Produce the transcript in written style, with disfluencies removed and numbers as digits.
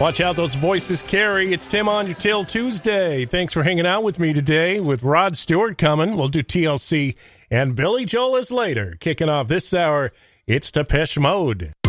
Watch out, those voices carry. It's Tim on Your Till Tuesday. Thanks for hanging out with me today. With Rod Stewart coming, we'll do TLC and Billy Joel is later. Kicking off this hour, it's Depeche Mode.